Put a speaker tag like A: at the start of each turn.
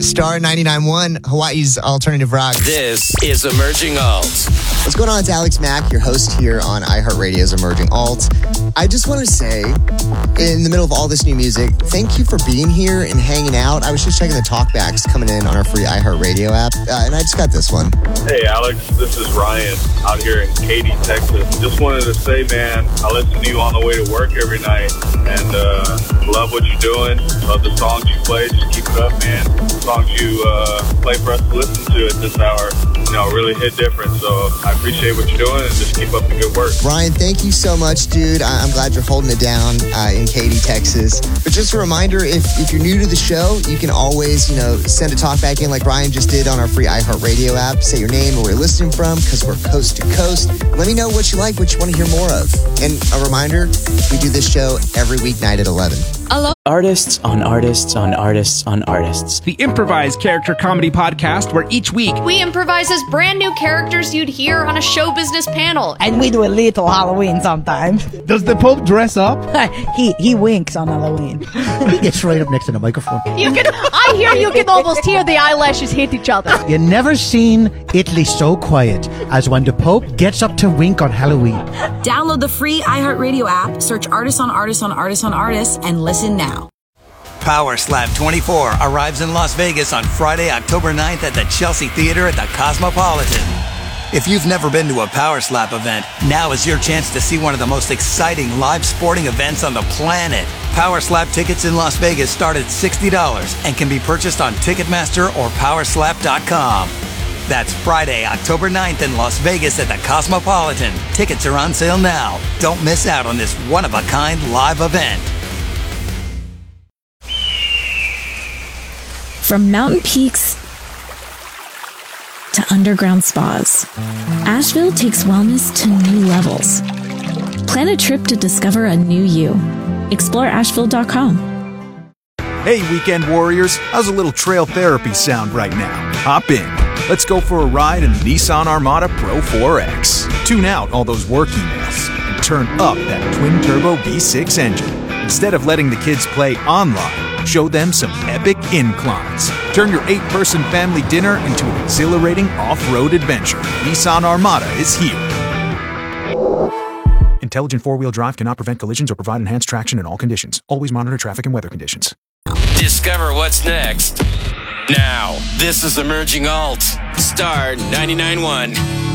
A: Star 99.1, Hawaii's alternative rock.
B: This is Emerging Alt.
A: What's going on? It's Alex Mack, your host here on iHeartRadio's Emerging Alt. I just want to say, in the middle of all this new music, thank you for being here and hanging out. I was just checking the talkbacks coming in on our free iHeartRadio app, and I just got this one.
C: Hey, Alex, this is Ryan out here in Katy, Texas. Just wanted to say, man, I listen to you on the way to work every night, and love what you're doing. Love the songs you play. Just keep it up, man. The songs you play for us to listen to at this hour, really hit different. So I appreciate what you're doing, and just keep up the good work.
A: Ryan, thank you so much, dude. I'm glad you're holding it down in Katy, Texas. But just a reminder, if you're new to the show, you can always, send a talk back in like Ryan just did on our free iHeartRadio app. Say your name and where you're listening from, because we're coast to coast. Let me know what you like, what you want to hear more of. And a reminder, we do this show every weeknight at 11.
D: Hello. Artists on Artists on Artists on Artists.
E: The improvised character comedy podcast where each week
F: we improvise as brand new characters you'd hear on a show business panel.
G: And we do a little Halloween sometimes.
E: Does the Pope dress up?
G: He winks on Halloween.
H: He gets right up next to the microphone.
F: I hear you can almost hear the eyelashes hit each other.
H: You never seen Italy so quiet as when the Pope gets up to wink on Halloween.
I: Download the free iHeartRadio app, search Artists on Artists on Artists on Artists, and listen now.
J: Power Slap 24 arrives in Las Vegas on Friday, October 9th at the Chelsea Theater at the Cosmopolitan. If you've never been to a Power Slap event, now is your chance to see one of the most exciting live sporting events on the planet. Power Slap tickets in Las Vegas start at $60 and can be purchased on Ticketmaster or Powerslap.com. That's Friday, October 9th in Las Vegas at the Cosmopolitan. Tickets are on sale now. Don't miss out on this one-of-a-kind live event.
K: From mountain peaks to underground spas, Asheville takes wellness to new levels. Plan a trip to discover a new you. Explore Asheville.com.
L: Hey, weekend warriors, how's a little trail therapy sound right now? Hop in. Let's go for a ride in the Nissan Armada Pro 4X. Tune out all those work emails and turn up that twin-turbo V6 engine. Instead of letting the kids play online, show them some epic inclines. Turn your 8-person family dinner into an exhilarating off-road adventure. Nissan Armada is here. Intelligent four-wheel drive cannot prevent collisions or provide enhanced traction in all conditions. Always monitor traffic and weather conditions.
B: Discover what's next. Now, this is Emerging Alt. Star 99.1.